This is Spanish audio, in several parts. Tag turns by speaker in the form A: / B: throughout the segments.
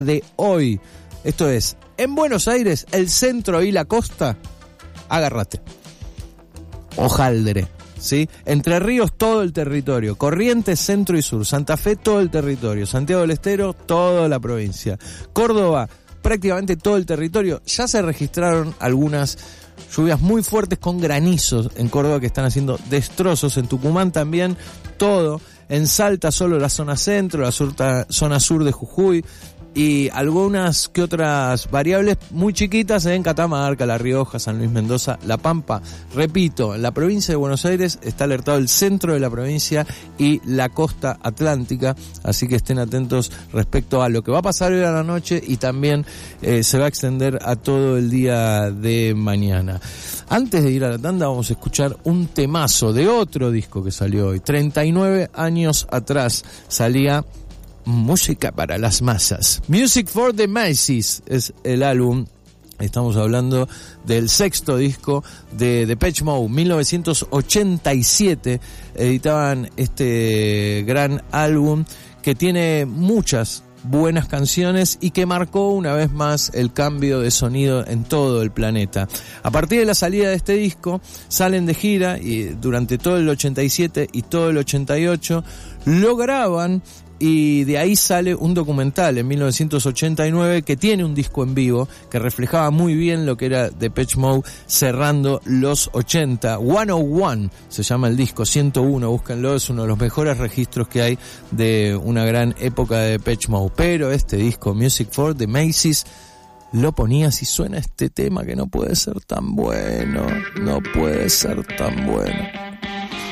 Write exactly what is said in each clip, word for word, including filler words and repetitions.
A: de hoy. Esto es, en Buenos Aires, el centro y la costa, agárrate. Hojaldre, ¿sí? Entre Ríos, todo el territorio. Corrientes, centro y sur. Santa Fe, todo el territorio. Santiago del Estero, toda la provincia. Córdoba, prácticamente todo el territorio. Ya se registraron algunas lluvias muy fuertes con granizos en Córdoba que están haciendo destrozos. En Tucumán también, todo. En Salta solo la zona centro, la surta, zona sur de Jujuy. Y algunas que otras variables muy chiquitas en Catamarca, La Rioja, San Luis, Mendoza, La Pampa. Repito, en la provincia de Buenos Aires está alertado el centro de la provincia y la costa atlántica, así que estén atentos respecto a lo que va a pasar hoy a la noche y también eh, se va a extender a todo el día de mañana. Antes de ir a la tanda vamos a escuchar un temazo de otro disco que salió hoy. treinta y nueve años atrás salía Música para las masas. Music for the Masses es el álbum. Estamos hablando del sexto disco de Depeche Mode. mil novecientos ochenta y siete editaban este gran álbum que tiene muchas buenas canciones y que marcó una vez más el cambio de sonido en todo el planeta. A partir de la salida de este disco salen de gira y durante todo el ochenta y siete y todo el ochenta y ocho lo graban. Y de ahí sale un documental en mil novecientos ochenta y nueve que tiene un disco en vivo que reflejaba muy bien lo que era Depeche Mode cerrando los ochenta. ciento uno se llama el disco, ciento uno, búsquenlo, es uno de los mejores registros que hay de una gran época de Depeche Mode. Pero este disco, Music for the Masses, lo ponías y suena este tema que no puede ser tan bueno, no puede ser tan bueno.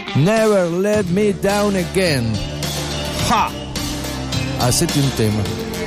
A: Never Let Me Down Again. ¡Ja! Hacete un tema.